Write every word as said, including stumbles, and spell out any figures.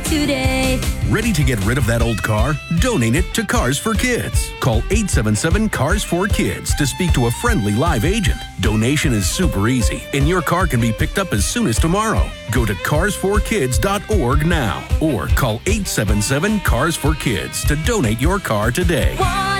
today. Ready to get rid of that old car? Donate it to Cars for Kids. Call eight seven seven, C A R S four Kids to speak to a friendly live agent. Donation is super easy, and your car can be picked up as soon as tomorrow. Go to cars for kids dot org now or call eight seven seven, C A R S four Kids to donate your car today.